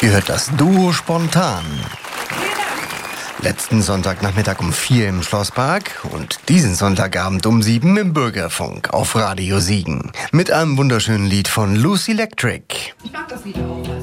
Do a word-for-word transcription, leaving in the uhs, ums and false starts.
Ihr hört das Duo Spontan. Letzten Sonntagnachmittag um vier im Schlosspark und diesen Sonntagabend um sieben im Bürgerfunk auf Radio Siegen. Mit einem wunderschönen Lied von Lucy Electric. Ich mag das Lied auch.